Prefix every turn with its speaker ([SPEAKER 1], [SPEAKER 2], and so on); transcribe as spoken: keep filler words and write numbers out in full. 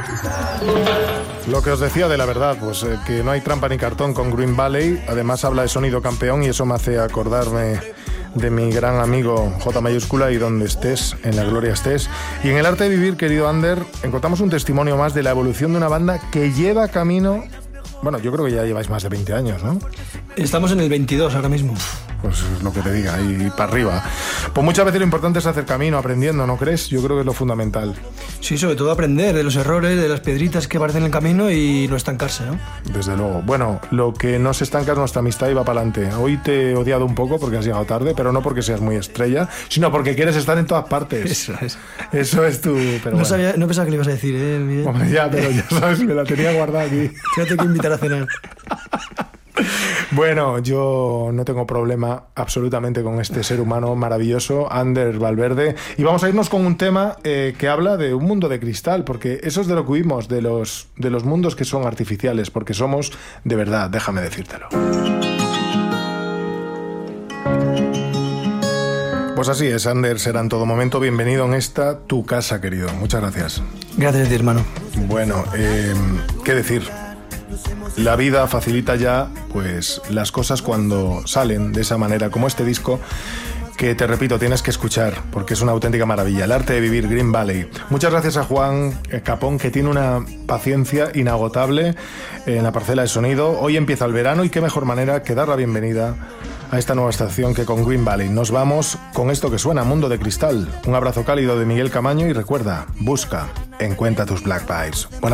[SPEAKER 1] Lo que os decía de la verdad, pues eh, que no hay trampa ni cartón con Green Valley. Además habla de sonido campeón y eso me hace acordarme de mi gran amigo J mayúscula y donde estés, en la gloria estés. Y en el arte de vivir, querido Ander, encontramos un testimonio más de la evolución de una banda que lleva camino... Bueno, yo creo que ya lleváis más de veinte años, ¿no?
[SPEAKER 2] Estamos en el veintidós ahora mismo.
[SPEAKER 1] Pues es lo que te diga, y para arriba. Pues muchas veces lo importante es hacer camino, aprendiendo, ¿no crees? Yo creo que es lo fundamental.
[SPEAKER 2] Sí, sobre todo aprender de los errores, de las piedritas que aparecen en el camino y no estancarse, ¿no?
[SPEAKER 1] Desde luego. Bueno, lo que no se estanca es nuestra amistad y va para adelante. Hoy te he odiado un poco porque has llegado tarde, pero no porque seas muy estrella, sino porque quieres estar en todas partes.
[SPEAKER 2] Eso es.
[SPEAKER 1] Eso es tu... Pero
[SPEAKER 2] no,
[SPEAKER 1] bueno.
[SPEAKER 2] sabía, no pensaba que le ibas a decir, ¿eh? Bien.
[SPEAKER 1] Hombre, ya, pero ya sabes, me la tenía guardada aquí.
[SPEAKER 2] Fíjate que invitar a cenar.
[SPEAKER 1] Bueno, yo no tengo problema absolutamente con este ser humano maravilloso, Ander Valverde, y vamos a irnos con un tema eh, que habla de un mundo de cristal, porque eso es de lo que huimos, de los, de los mundos que son artificiales, porque somos de verdad, déjame decírtelo. Pues así es, Ander será en todo momento bienvenido en esta tu casa, querido. Muchas gracias.
[SPEAKER 2] Gracias a ti, hermano.
[SPEAKER 1] Bueno, eh, ¿qué decir? La vida facilita ya, pues, las cosas cuando salen de esa manera, como este disco, que te repito, tienes que escuchar, porque es una auténtica maravilla. El arte de vivir, Green Valley. Muchas gracias a Juan Capón, que tiene una paciencia inagotable en la parcela de sonido. Hoy empieza el verano y qué mejor manera que dar la bienvenida a esta nueva estación que con Green Valley. Nos vamos con esto que suena, Mundo de Cristal. Un abrazo cálido de Miguel Camaño y recuerda, busca, encuentra tus Black Vibes. Buenas